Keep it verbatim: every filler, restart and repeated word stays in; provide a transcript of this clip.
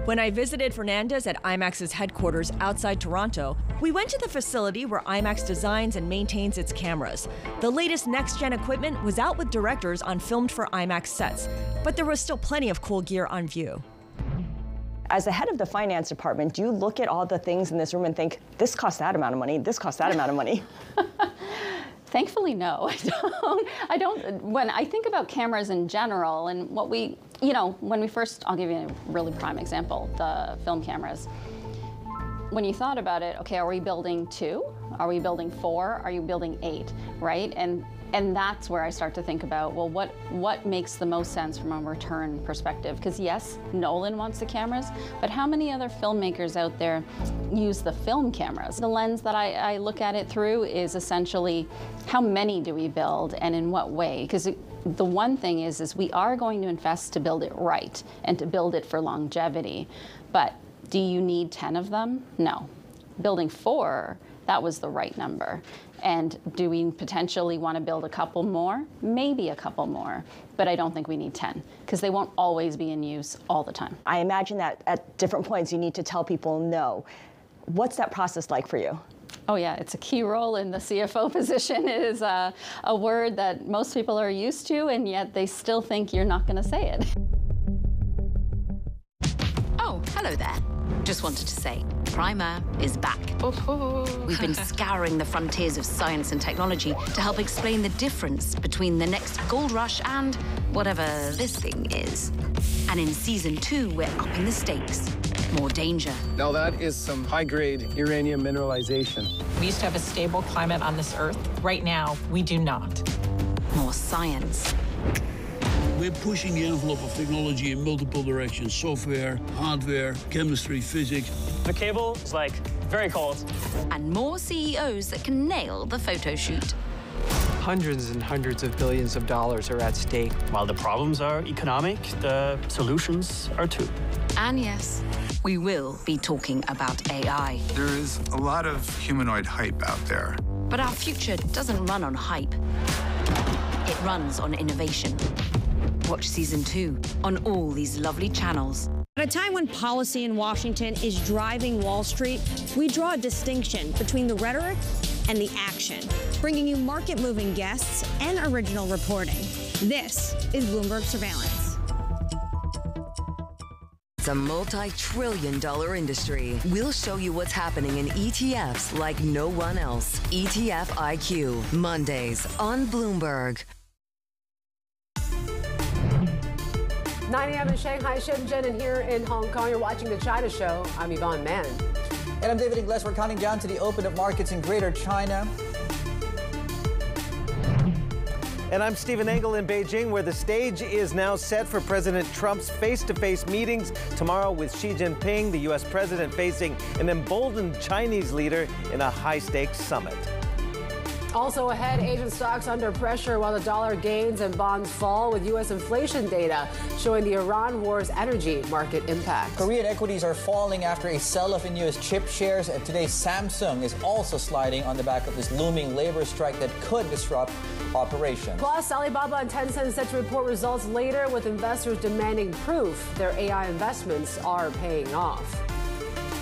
When I visited Fernandez at IMAX's headquarters outside Toronto, we went to the facility where IMAX designs and maintains its cameras. The latest next-gen equipment was out with directors on filmed for IMAX sets, but there was still plenty of cool gear on view. As the head of the finance department, do you look at all the things in this room and think, this costs that amount of money, this costs that amount of money? Thankfully, no, I don't. I don't, when I think about cameras in general and what we, you know, when we first, I'll give you a really prime example, the film cameras. When you thought about it, okay, are we building two? Are we building four? Are you building eight, right? And and that's where I start to think about, well, what, what makes the most sense from a return perspective? Because yes, Nolan wants the cameras, but how many other filmmakers out there use the film cameras? The lens that I, I look at it through is essentially, how many do we build and in what way? Because the one thing is, is we are going to invest to build it right and to build it for longevity. But do you need ten of them? No. Building four, that was the right number. And do we potentially want to build a couple more? Maybe a couple more, but I don't think we need ten, because they won't always be in use all the time. I imagine that at different points you need to tell people no. What's that process like for you? Oh yeah, it's a key role in the C F O position. It is a, a word that most people are used to, and yet they still think you're not going to say it. Oh, hello there. Just wanted to say, Primer is back. Oh. We've been scouring the frontiers of science and technology to help explain the difference between the next gold rush and whatever this thing is. And in season two, we're upping the stakes. More danger. Now that is some high-grade uranium mineralization. We used to have a stable climate on this Earth. Right now, we do not. More science. We're pushing the envelope of technology in multiple directions. Software, hardware, chemistry, physics. The cable is, like, very cold. And more C E Os that can nail the photo shoot. Hundreds and hundreds of billions of dollars are at stake. While the problems are economic, the solutions are too. And yes, we will be talking about A I. There is a lot of humanoid hype out there. But our future doesn't run on hype. It runs on innovation. Watch season two on all these lovely channels. At a time when policy in Washington is driving Wall Street, we draw a distinction between the rhetoric and the action, bringing you market-moving guests and original reporting. This is Bloomberg Surveillance. It's a multi-trillion dollar industry. We'll show you what's happening in E T Fs like no one else. E T F I Q, Mondays on Bloomberg. nine A M in Shanghai, Shenzhen, and here in Hong Kong. You're watching The China Show. I'm Yvonne Mann. And I'm David Ingles. We're counting down to the open of markets in Greater China. And I'm Stephen Engel in Beijing, where the stage is now set for President Trump's face-to-face meetings tomorrow with Xi Jinping, the U S president facing an emboldened Chinese leader in a high-stakes summit. Also ahead, Asian stocks under pressure while the dollar gains and bonds fall, with U S inflation data showing the Iran war's energy market impact. Korean equities are falling after a sell-off in U S chip shares, and today Samsung is also sliding on the back of this looming labor strike that could disrupt operations. Plus, Alibaba and Tencent set to report results later, with investors demanding proof their A I investments are paying off.